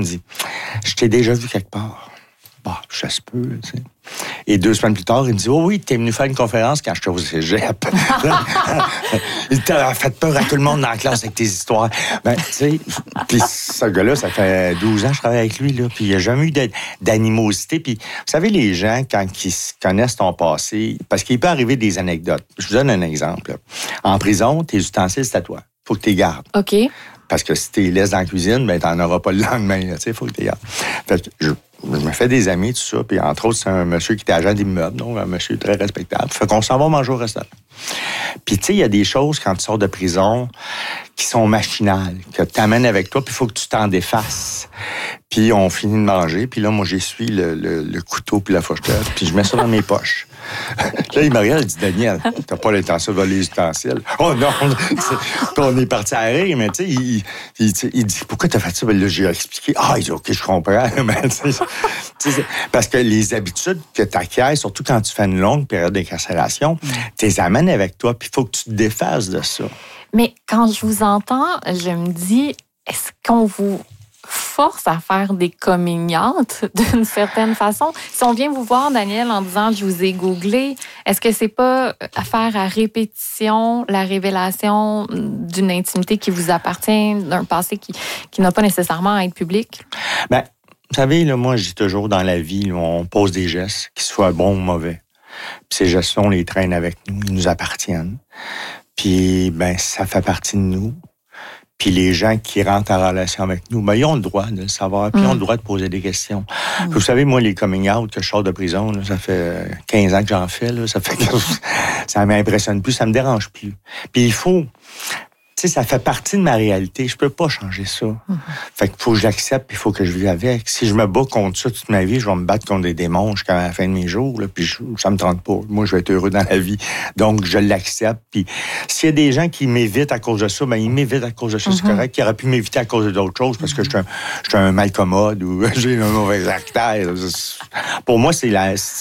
me dit, je t'ai déjà vu quelque part. Bah, ça se peut, tu sais. Et 2 semaines plus tard, il me dit, oh oui, t'es venu faire une conférence quand j'étais au cégep. T'as fait peur à tout le monde dans la classe avec tes histoires. Ben, tu sais, puis ce gars-là, ça fait 12 ans que je travaille avec lui, là, puis il n'y a jamais eu d'animosité. Puis, vous savez, les gens, quand ils connaissent ton passé, parce qu'il peut arriver des anecdotes. Je vous donne un exemple. En prison, tes ustensiles, c'est à toi. Faut que tu les gardes. OK. Parce que si tu les laisses dans la cuisine, ben t'en auras pas le lendemain. Tu sais, faut que tu les gardes. Fait que je me fais des amis, tout ça. Puis entre autres, c'est un monsieur qui était agent d'immeuble, donc un monsieur très respectable. Fait qu'on s'en va manger au restaurant. Puis tu sais, il y a des choses quand tu sors de prison qui sont machinales, que tu amènes avec toi, puis il faut que tu t'en défasses. Puis on finit de manger, puis là, moi, j'essuie le couteau puis la fourchette, puis je mets ça dans mes poches. Là, il me regarde, il dit, Daniel, t'as pas l'intention de voler les ustensiles. Oh non! Puis on est parti à rire, mais tu sais, il dit, pourquoi t'as fait ça? Ben là, j'ai expliqué. Ah, il dit, OK, je comprends. Mais, parce que les habitudes que t'acquiers, surtout quand tu fais une longue période d'incarcération, tu les amènes avec toi, puis il faut que tu te défasses de ça. Mais quand je vous entends, je me dis, est-ce qu'on vous force à faire des coming out d'une certaine façon? Si on vient vous voir, Daniel, en disant « je vous ai googlé », est-ce que c'est pas à faire à répétition la révélation d'une intimité qui vous appartient, d'un passé qui n'a pas nécessairement à être public? Ben, vous savez, là, moi, je dis toujours dans la vie, là, on pose des gestes, qu'ils soient bons ou mauvais. Puis ces gestes, on les traîne avec nous, ils nous appartiennent. Puis, ben, ça fait partie de nous. Puis les gens qui rentrent en relation avec nous, ben, ils ont le droit de le savoir, puis ils ont le droit de poser des questions. Puis vous savez, moi, les coming out que je sors de prison, là, ça fait 15 ans que j'en fais, là, ça fait que ça m'impressionne plus, ça me dérange plus. Puis il faut... Tu sais, ça fait partie de ma réalité. Je peux pas changer ça. Fait qu'il faut que j'accepte, puis il faut que je vive avec. Si je me bats contre ça toute ma vie, je vais me battre contre des démons jusqu'à la fin de mes jours, là, puis ça me tente pas. Moi, je vais être heureux dans la vie. Donc, je l'accepte. Puis s'il y a des gens qui m'évitent à cause de ça, ben ils m'évitent à cause de ça, c'est correct. Qui auraient pu m'éviter à cause d'autres choses, parce que je suis un malcommode ou j'ai un mauvais caractère. Pour moi, c'est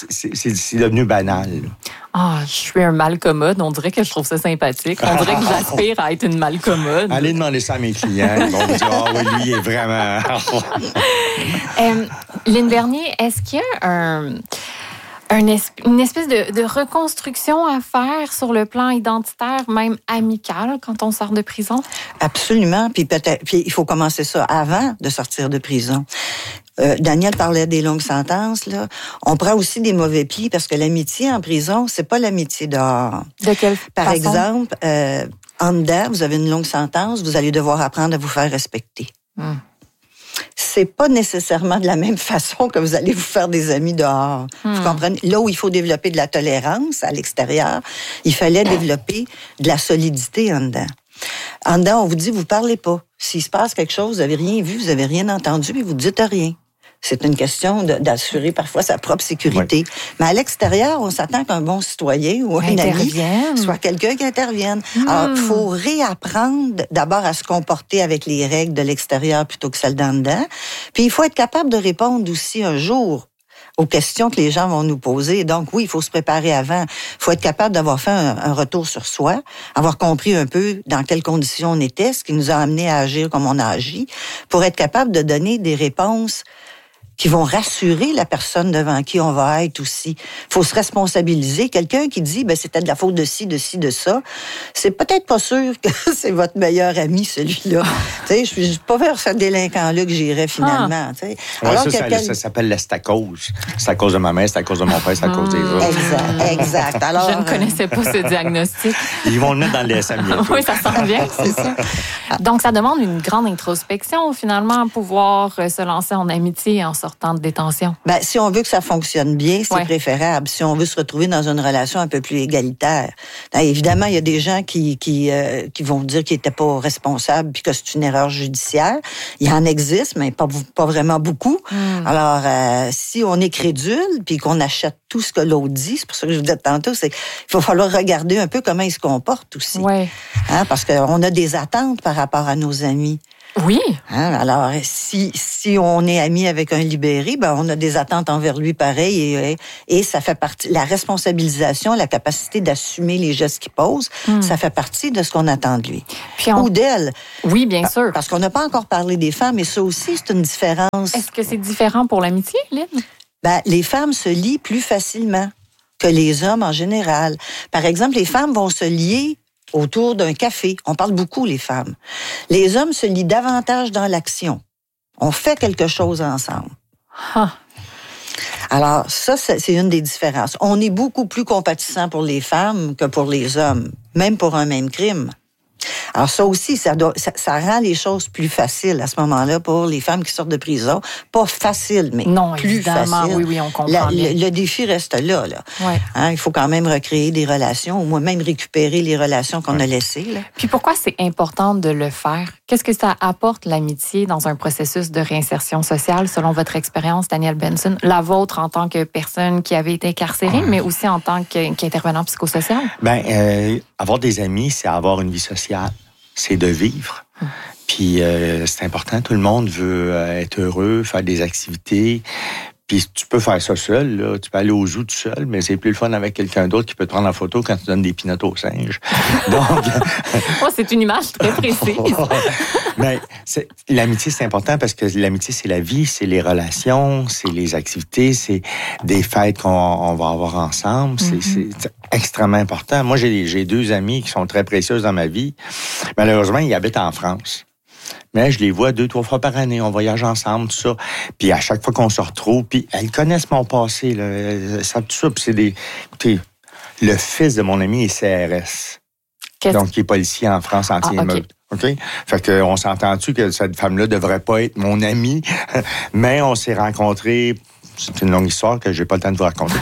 devenu banal. Ah, je suis un malcommode. On dirait que je trouve ça sympathique. On dirait que j'aspire à être une malcommode. Allez demander ça à mes clients. Ils vont me dire, ah oui, lui, il est vraiment... Lynne Bernier, est-ce qu'il y a une espèce de reconstruction à faire sur le plan identitaire, même amical, quand on sort de prison? Absolument. Puis il faut commencer ça avant de sortir de prison. Daniel parlait des longues sentences, là. On prend aussi des mauvais plis parce que l'amitié en prison, c'est pas l'amitié dehors. De quelle Par façon? exemple, en dedans, vous avez une longue sentence, vous allez devoir apprendre à vous faire respecter. C'est pas nécessairement de la même façon que vous allez vous faire des amis dehors. Vous comprenez? Là où il faut développer de la tolérance à l'extérieur, il fallait développer de la solidité en dedans. En dedans, on vous dit, vous parlez pas. S'il se passe quelque chose, vous avez rien vu, vous avez rien entendu, puis vous dites rien. C'est une question d'assurer parfois sa propre sécurité. Oui. Mais à l'extérieur, on s'attend qu'un bon citoyen ou un ami soit quelqu'un qui intervienne. Alors, il faut réapprendre d'abord à se comporter avec les règles de l'extérieur plutôt que celles d'en dedans. Puis il faut être capable de répondre aussi un jour aux questions que les gens vont nous poser. Donc, oui, il faut se préparer avant. Il faut être capable d'avoir fait un retour sur soi, avoir compris un peu dans quelles conditions on était, ce qui nous a amené à agir comme on a agi, pour être capable de donner des réponses qui vont rassurer la personne devant qui on va être aussi. Il faut se responsabiliser. Quelqu'un qui dit, c'était de la faute de ci, de ça, c'est peut-être pas sûr que c'est votre meilleur ami, celui-là. Tu sais, je suis pas vers ce délinquant-là que j'irais finalement. Tu sais. Alors, ça s'appelle la stacose. C'est à cause de ma mère, c'est à cause de mon père, c'est à cause des autres. Exact. Alors, je ne connaissais pas ce diagnostic. Ils vont le mettre dans le DSM bientôt. Oui, ça sent bien, c'est ça. Donc, ça demande une grande introspection, finalement, pouvoir se lancer en amitié en sortant de détention. Si on veut que ça fonctionne bien, c'est préférable. Si on veut se retrouver dans une relation un peu plus égalitaire. Évidemment, il y a des gens qui vont dire qu'ils n'étaient pas responsables puis que c'est une erreur judiciaire. Il y en existe, mais pas vraiment beaucoup. Alors, si on est crédule puis qu'on achète tout ce que l'autre dit, c'est pour ça que je vous disais tantôt, il va falloir regarder un peu comment ils se comportent aussi. Oui. Parce qu'on a des attentes par rapport à nos amis. Oui. Alors, si on est ami avec un libéré, ben on a des attentes envers lui pareil et ça fait partie, la responsabilisation, la capacité d'assumer les gestes qu'il pose, ça fait partie de ce qu'on attend de lui. Ou d'elle. Oui, bien sûr. Parce qu'on n'a pas encore parlé des femmes et ça aussi, c'est une différence. Est-ce que c'est différent pour l'amitié, Lynn? Ben, les femmes se lient plus facilement que les hommes en général. Par exemple, les femmes vont se lier autour d'un café. On parle beaucoup, les femmes. Les hommes se lient davantage dans l'action. On fait quelque chose ensemble. Ah. Alors, ça, c'est une des différences. On est beaucoup plus compatissant pour les femmes que pour les hommes, même pour un même crime. Alors ça aussi, ça rend les choses plus faciles à ce moment-là pour les femmes qui sortent de prison. Pas facile, mais non, plus évidemment, facile. Oui, on comprend bien. Le défi reste là. Ouais. Il faut quand même recréer des relations, ou moins même récupérer les relations qu'on a laissées. Là. Puis pourquoi c'est important de le faire? Qu'est-ce que ça apporte, l'amitié, dans un processus de réinsertion sociale, selon votre expérience, Daniel Benson? La vôtre en tant que personne qui avait été incarcérée, mais aussi en tant qu'intervenant psychosocial? Avoir des amis, c'est avoir une vie sociale. C'est de vivre. Puis c'est important, tout le monde veut être heureux, faire des activités. Puis tu peux faire ça seul, là. Tu peux aller au zoo tout seul, mais c'est plus le fun avec quelqu'un d'autre qui peut te prendre en photo quand tu donnes des pinottes aux singes. Donc, c'est une image très précise. Mais l'amitié, c'est important parce que l'amitié, c'est la vie, c'est les relations, c'est les activités, c'est des fêtes qu'on va avoir ensemble. C'est extrêmement important. Moi, j'ai 2 amis qui sont très précieuses dans ma vie. Malheureusement, ils habitent en France. Mais je les vois 2-3 fois par année. On voyage ensemble, tout ça. Puis à chaque fois qu'on se retrouve, puis elles connaissent mon passé, là. Elles savent tout ça. Puis c'est des... Écoutez, le fils de mon ami est CRS. Donc, il est policier en France anti-émeute. OK? Fait qu'on s'entend-tu que cette femme-là devrait pas être mon amie, mais on s'est rencontrés. C'est une longue histoire que j'ai pas le temps de vous raconter.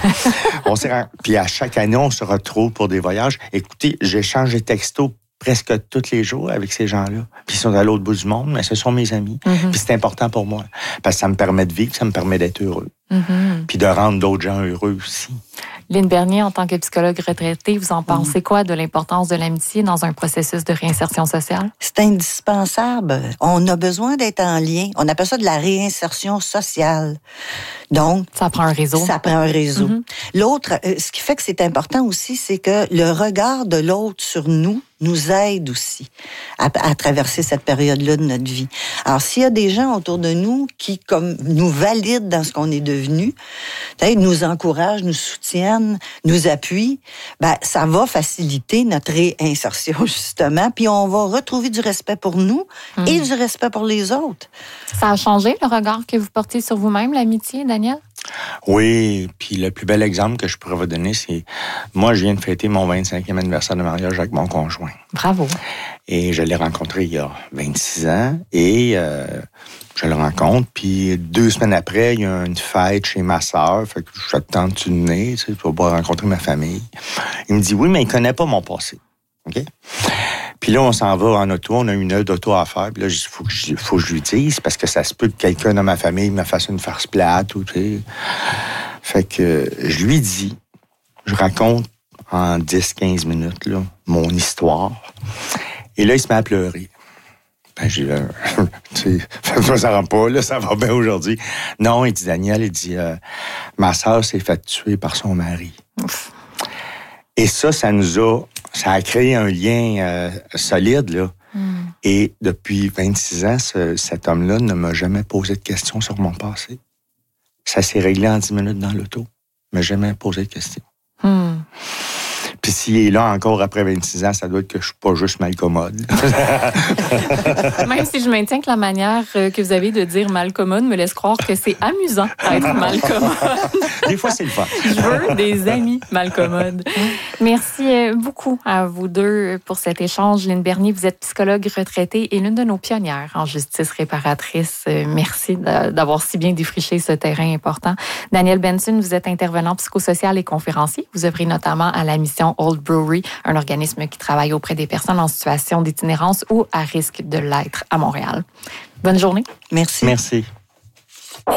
Puis à chaque année, on se retrouve pour des voyages. Écoutez, j'échange des textos presque tous les jours avec ces gens-là. Puis ils sont à l'autre bout du monde, mais ce sont mes amis. Puis c'est important pour moi. Parce que ça me permet de vivre, ça me permet d'être heureux. Puis de rendre d'autres gens heureux aussi. Lynn Bernier, en tant que psychologue retraitée, vous en pensez quoi de l'importance de l'amitié dans un processus de réinsertion sociale? C'est indispensable. On a besoin d'être en lien. On appelle ça de la réinsertion sociale. Donc, ça prend un réseau. Ça prend un réseau. L'autre, ce qui fait que c'est important aussi, c'est que le regard de l'autre sur nous aide aussi à traverser cette période-là de notre vie. Alors, s'il y a des gens autour de nous qui, comme, nous valident dans ce qu'on est devenu, peut-être nous encouragent, nous soutiennent, nous appuient, ça va faciliter notre réinsertion, justement, puis on va retrouver du respect pour nous et du respect pour les autres. Ça a changé le regard que vous portez sur vous-même, l'amitié, Daniel? Oui, puis le plus bel exemple que je pourrais vous donner, c'est... Moi, je viens de fêter mon 25e anniversaire de mariage avec mon conjoint. Bravo. Et je l'ai rencontré il y a 26 ans, et je le rencontre, puis 2 semaines après, il y a une fête chez ma sœur, fait que je t'attends de venir, tu vas pas rencontrer ma famille. Il me dit, oui, mais il connaît pas mon passé. OK? Puis là, on s'en va en auto, on a 1 heure d'auto à faire. Puis là, il faut que je lui dise, parce que ça se peut que quelqu'un dans ma famille me fasse une farce plate. Ou, tu sais. Fait que je lui dis, je raconte en 10-15 minutes là, mon histoire. Et là, il se met à pleurer. J'ai dit, tu sais, ça va pas, là, ça va bien aujourd'hui. Non, il dit, Daniel, il dit, ma sœur s'est faite tuer par son mari. Ouf. Et ça a créé un lien solide, là. Et depuis 26 ans, cet homme-là ne m'a jamais posé de questions sur mon passé. Ça s'est réglé en 10 minutes dans l'auto. Il m'a jamais posé de questions. Puis s'il est là encore après 26 ans, ça doit être que je suis pas juste mal commode. Même si je maintiens que la manière que vous avez de dire mal commode me laisse croire que c'est amusant d'être mal commode. Des fois, c'est le fun. Je veux des amis mal commodes. Merci beaucoup à vous deux pour cet échange. Lynn Bernier, vous êtes psychologue retraitée et l'une de nos pionnières en justice réparatrice. Merci d'avoir si bien défriché ce terrain important. Daniel Benson, vous êtes intervenant psychosocial et conférencier. Vous œuvrez notamment à la mission Old Brewery, un organisme qui travaille auprès des personnes en situation d'itinérance ou à risque de l'être à Montréal. Bonne journée. Merci. Merci.